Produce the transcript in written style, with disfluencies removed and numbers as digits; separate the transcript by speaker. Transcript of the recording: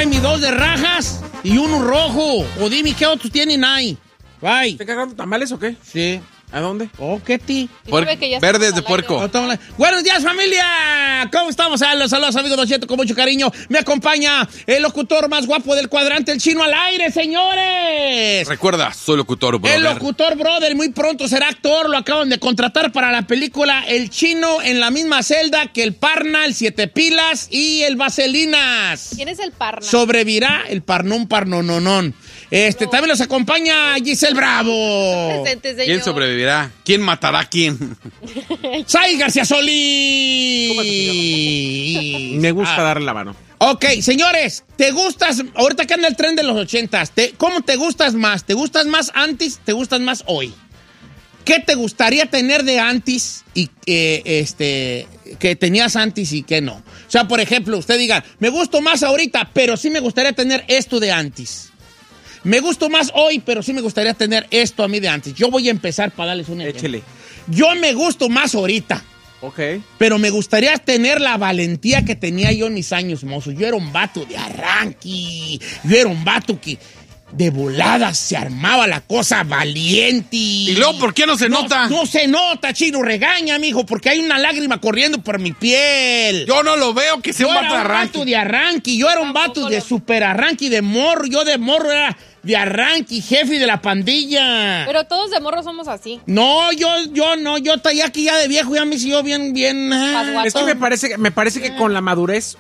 Speaker 1: tráeme 2 de rajas y uno rojo. O dime qué otros tienen ahí. Bye.
Speaker 2: ¿Estás cagando tamales o qué?
Speaker 1: Sí.
Speaker 2: ¿A dónde?
Speaker 1: Oh, ¿qué ti?
Speaker 3: Verdes de puerco.
Speaker 1: Buenos días, familia. ¿Cómo estamos? Saludos, amigos Don Cheto, con mucho cariño. Me acompaña el locutor más guapo del cuadrante, el Chino al aire, señores.
Speaker 3: Recuerda, soy locutor, brother.
Speaker 1: El locutor, brother, muy pronto será actor. Lo acaban de contratar para la película El Chino en la misma celda que el Parna, el Siete Pilas y el Vaselinas.
Speaker 4: ¿Quién es el Parna?
Speaker 1: Sobrevirá el Parnón Parnononón. También nos acompaña Giselle Bravo.
Speaker 4: Presente, señor.
Speaker 3: ¿Quién sobrevivirá? ¿Quién matará a quién?
Speaker 1: ¡Sai García Solís!
Speaker 2: Me gusta darle la mano.
Speaker 1: Ok, señores, ¿te gustas? Ahorita que anda el tren de los 80s, ¿cómo te gustas más? ¿Te gustas más antes? ¿Te gustas más hoy? ¿Qué te gustaría tener de antes y que tenías antes y que no? O sea, por ejemplo, usted diga, me gusto más ahorita, pero sí me gustaría tener esto de antes. Me gusto más hoy, pero sí me gustaría tener esto a mí de antes. Yo voy a empezar para darles un ejemplo.
Speaker 2: Échele.
Speaker 1: Yo me gusto más ahorita.
Speaker 2: Ok.
Speaker 1: Pero me gustaría tener la valentía que tenía yo en mis años mozos. Yo era un vato de arranque. Yo era un vato que de volada se armaba la cosa valiente.
Speaker 3: ¿Y luego por qué no se nota?
Speaker 1: No se nota, Chino. Regaña, mijo, porque hay una lágrima corriendo por mi piel.
Speaker 3: Yo no lo veo que sea un vato de arranque.
Speaker 1: Yo era un vato de arranque. Yo era un vato de super arranque, de morro. Yo de morro era de arranque, jefe de la pandilla.
Speaker 4: Pero todos de morro somos así.
Speaker 1: No, yo no. Yo ya aquí ya de viejo ya me sigo bien.
Speaker 4: Más guapo.
Speaker 2: Es que me parece que con la madurez